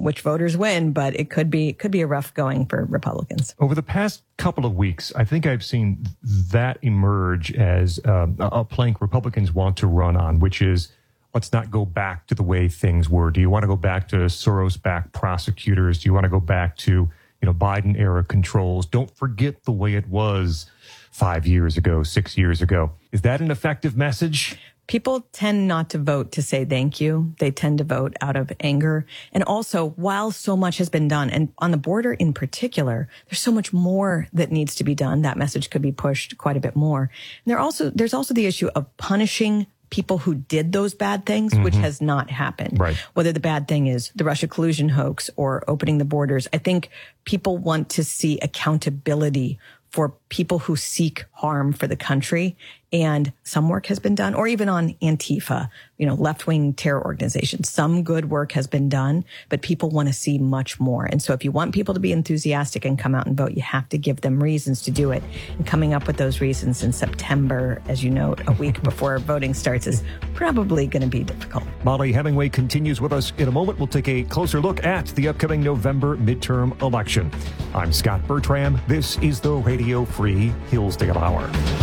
which voters win, but it could be a rough going for Republicans. Over the past couple of weeks, I think I've seen that emerge as a plank Republicans want to run on, which is, let's not go back to the way things were. Do you want to go back to Soros-backed prosecutors? Do you want to go back to, Biden-era controls? Don't forget the way it was 5 years ago, 6 years ago. Is that an effective message? People tend not to vote to say thank you. They tend to vote out of anger. And also, while so much has been done, and on the border in particular, there's so much more that needs to be done. That message could be pushed quite a bit more. And there's also the issue of punishing people who did those bad things, which has not happened. Right. Whether the bad thing is the Russia collusion hoax or opening the borders, I think people want to see accountability for people who seek harm for the country. And some work has been done, or even on Antifa, left-wing terror organizations. Some good work has been done, but people want to see much more. And so if you want people to be enthusiastic and come out and vote, you have to give them reasons to do it. And coming up with those reasons in September, as you note, a week before voting starts, is probably going to be difficult. Molly Hemingway continues with us in a moment. We'll take a closer look at the upcoming November midterm election. I'm Scott Bertram. This is the Radio Free Hillsdale Hour.